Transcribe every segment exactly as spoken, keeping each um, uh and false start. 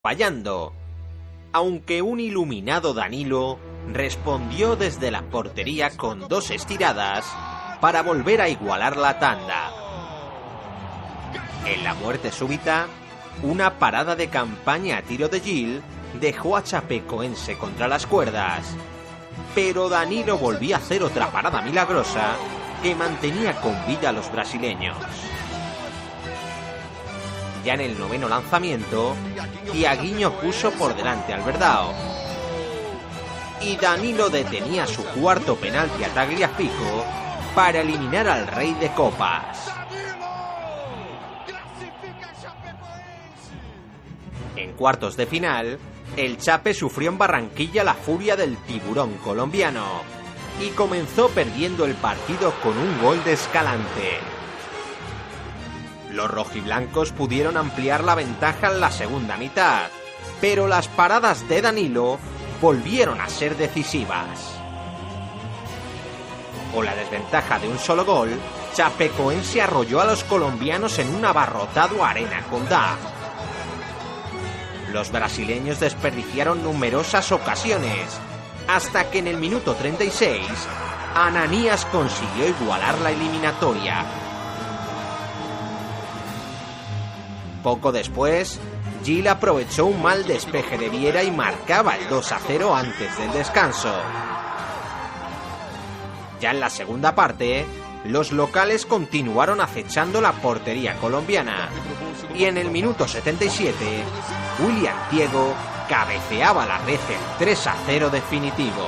fallando, aunque un iluminado Danilo respondió desde la portería con dos estiradas para volver a igualar la tanda. En la muerte súbita, una parada de campaña a tiro de Gil dejó a Chapecoense contra las cuerdas, pero Danilo volvió a hacer otra parada milagrosa que mantenía con vida a los brasileños. Ya en el noveno lanzamiento, Thiaguinho puso por delante al Verdao, y Danilo detenía su cuarto penalti a Tagliafico para eliminar al Rey de Copas. En cuartos de final, el Chape sufrió en Barranquilla la furia del tiburón colombiano y comenzó perdiendo el partido con un gol de Escalante. Los rojiblancos pudieron ampliar la ventaja en la segunda mitad, pero las paradas de Danilo volvieron a ser decisivas. Con la desventaja de un solo gol, Chapecoense arrolló a los colombianos en un abarrotado Arena Condá. Los brasileños desperdiciaron numerosas ocasiones, hasta que en el minuto treinta y seis, Ananías consiguió igualar la eliminatoria. Poco después, Gil aprovechó un mal despeje de Viera y marcaba el dos a cero antes del descanso. Ya en la segunda parte, los locales continuaron acechando la portería colombiana, y en el minuto setenta y siete, William Thiago cabeceaba la red en tres a cero definitivo.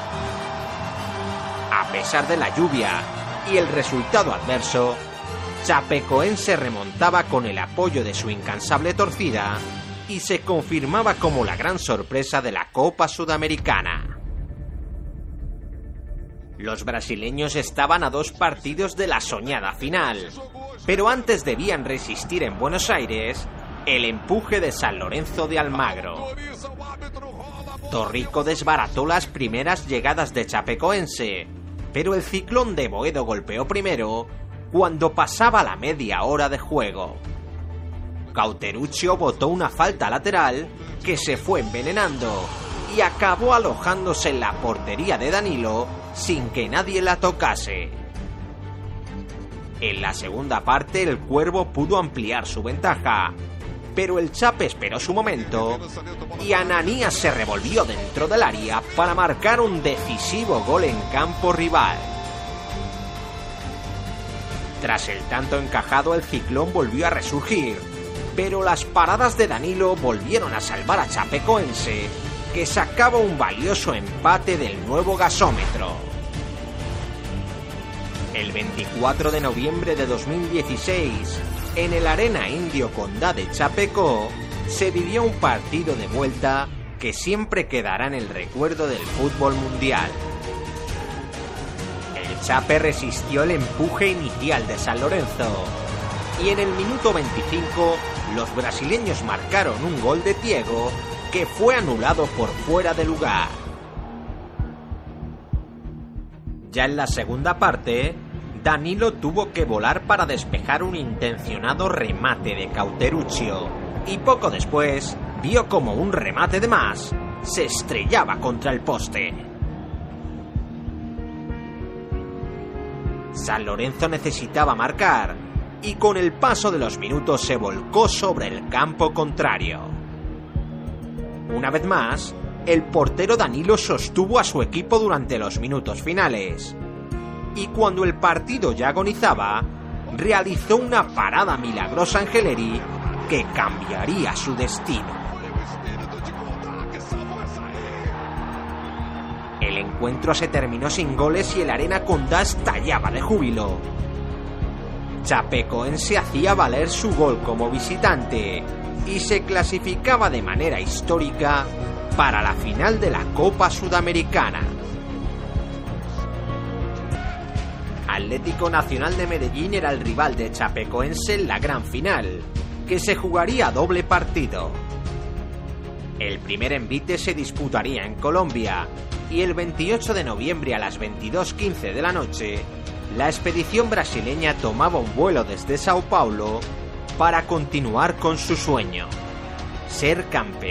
A pesar de la lluvia y el resultado adverso, Chapecoense remontaba con el apoyo de su incansable torcida y se confirmaba como la gran sorpresa de la Copa Sudamericana. Los brasileños estaban a dos partidos de la soñada final, pero antes debían resistir en Buenos Aires el empuje de San Lorenzo de Almagro. Torrico desbarató las primeras llegadas de Chapecoense, pero el Ciclón de Boedo golpeó primero cuando pasaba la media hora de juego. Cauteruccio botó una falta lateral que se fue envenenando y acabó alojándose en la portería de Danilo sin que nadie la tocase. En la segunda parte el Cuervo pudo ampliar su ventaja, pero el Chape esperó su momento y Ananías se revolvió dentro del área para marcar un decisivo gol en campo rival. Tras el tanto encajado, el Ciclón volvió a resurgir, pero las paradas de Danilo volvieron a salvar a Chapecoense, que sacaba un valioso empate del nuevo gasómetro. El veinticuatro de noviembre de dos mil dieciséis, en el Arena Indio Condá de Chapecó, se vivió un partido de vuelta que siempre quedará en el recuerdo del fútbol mundial. El Chape resistió el empuje inicial de San Lorenzo, y en el minuto veinticinco los brasileños marcaron un gol de Thiago que fue anulado por fuera de lugar. Ya en la segunda parte, Danilo tuvo que volar para despejar un intencionado remate de Cauteruccio, y poco después vio como un remate de más se estrellaba contra el poste. San Lorenzo necesitaba marcar, y con el paso de los minutos se volcó sobre el campo contrario. Una vez más, el portero Danilo sostuvo a su equipo durante los minutos finales, y cuando el partido ya agonizaba, realizó una parada milagrosa a Angeleri que cambiaría su destino. El encuentro se terminó sin goles y el Arena Condá estallaba de júbilo. Chapecoense hacía valer su gol como visitante y se clasificaba de manera histórica para la final de la Copa Sudamericana. Atlético Nacional de Medellín era el rival de Chapecoense en la gran final, que se jugaría a doble partido. El primer envite se disputaría en Colombia, y el veintiocho de noviembre a las veintidós quince de la noche, la expedición brasileña tomaba un vuelo desde Sao Paulo para continuar con su sueño. ser campeón